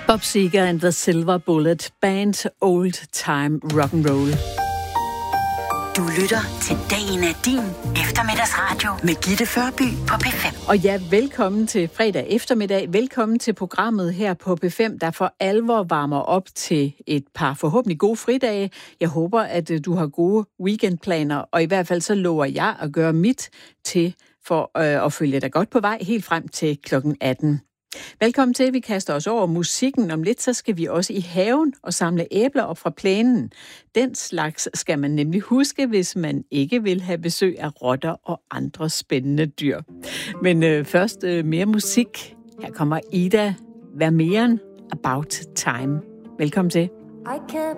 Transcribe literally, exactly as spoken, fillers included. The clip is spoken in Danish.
Bob Seger and the Silver Bullet Band, Old Time Rock'n'Roll. Du lytter til Dagen er din eftermiddagsradio med Gitte Førby på P fem. Og ja, velkommen til fredag eftermiddag. Velkommen til programmet her på P fem, der for alvor varmer op til et par forhåbentlig gode fridage. Jeg håber, at du har gode weekendplaner, og i hvert fald så lover jeg at gøre mit til for øh, at følge dig godt på vej helt frem til klokken atten. Velkommen til, vi kaster os over musikken. Om lidt, så skal vi også i haven og samle æbler op fra plænen. Den slags skal man nemlig huske, hvis man ikke vil have besøg af rotter og andre spændende dyr. Men øh, først øh, mere musik. Her kommer Ida Vermeeren, About Time. Velkommen til. I can't